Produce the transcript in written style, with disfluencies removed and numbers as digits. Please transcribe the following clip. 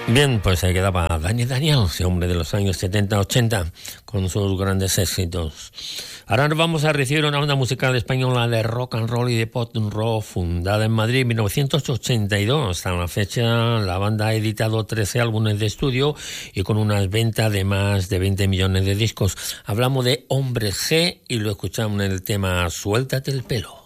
Bien, pues se quedaba Dani Daniel, ese hombre de los años 70-80, con sus grandes éxitos. Ahora nos vamos a recibir una banda musical española de rock and roll y de pop rock, fundada en Madrid en 1982. Hasta la fecha, la banda ha editado 13 álbumes de estudio y con unas ventas de más de 20 millones de discos. Hablamos de Hombre G y lo escuchamos en el tema Suéltate el pelo.